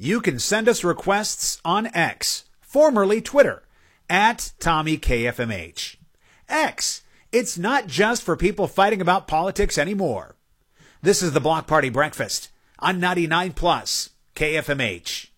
you can send us requests on X, formerly Twitter, at TommyKFMH. X, it's not just for people fighting about politics anymore. This is the Block Party Breakfast on 99 Plus KFMH.